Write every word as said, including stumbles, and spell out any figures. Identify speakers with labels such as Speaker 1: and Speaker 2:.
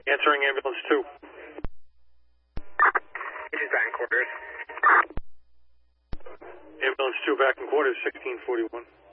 Speaker 1: Answering ambulance two.
Speaker 2: This is back in quarters.
Speaker 1: Ambulance two back in quarters, sixteen forty-one.